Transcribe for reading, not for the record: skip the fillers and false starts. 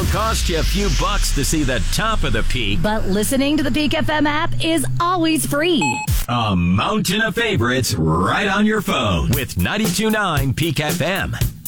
It'll cost you a few bucks to see the top of the peak, but listening to the Peak FM app is always free. A mountain of favorites right on your phone with 92.9 Peak FM.